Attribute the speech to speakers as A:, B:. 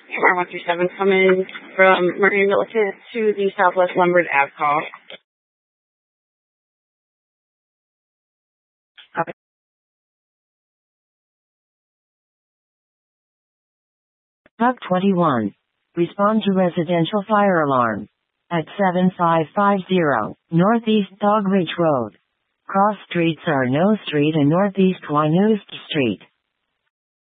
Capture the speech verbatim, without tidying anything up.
A: R one three seven coming from Marine Militant to the Southwest Lumbered Ave call. Copy.
B: Hub twenty-one. Respond to residential fire alarm. At seven five five zero, Northeast Dog Ridge Road. Cross streets are No Street and Northeast Wynoost Street.